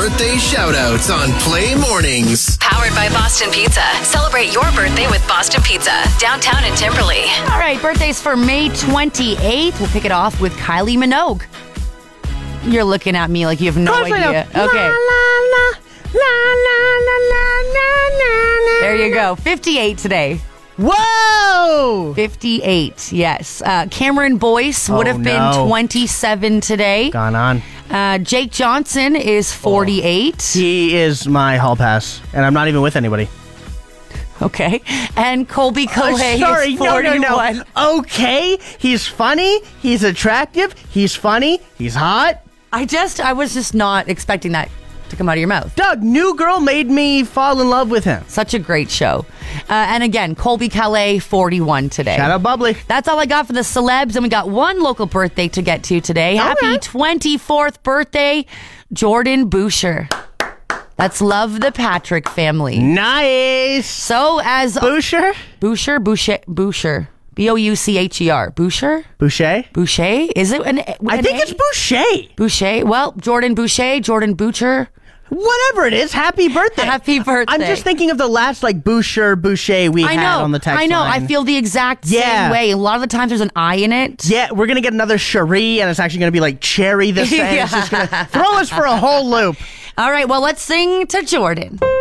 birthday shout-outs on Play Mornings. Powered by Boston Pizza. Celebrate your birthday with Boston Pizza. Downtown in Timberley. All right, birthdays for May 28th. We'll pick it off with Kylie Minogue. You're looking at me like you have no idea. Okay. There you go. 58 today. Whoa! 58, yes. Cameron Boyce would have been 27 today. Gone on. Jake Johnson is 48. He is my hall pass, and I'm not even with anybody. Okay. And Colby Calais Sorry, is 41. no. Okay, he's funny, he's attractive, he's funny, he's hot. I was just not expecting that to come out of your mouth. Doug, New Girl made me fall in love with him. Such a great show. And again, Colby Calais, 41 today. Shout out Bubbly. That's all I got for the celebs, and we got one local birthday to get to today. Happy 24th birthday, Jordan Boucher. That's Love the Patrick family. Nice. So as... Boucher? Boucher. Boucher? Boucher? Boucher? Boucher? Is it an I think it's Boucher. Boucher. Well, Jordan Boucher, Jordan Boucher. Whatever it is, happy birthday. Happy birthday. I'm just thinking of the last Boucher we had on the text I know. line. I feel the exact same way. A lot of the times there's an I in it. Yeah, we're going to get another Cherie, and it's actually going to be like Cherry this time. It's just going to throw us for a whole loop. All right, well, let's sing to Jordan.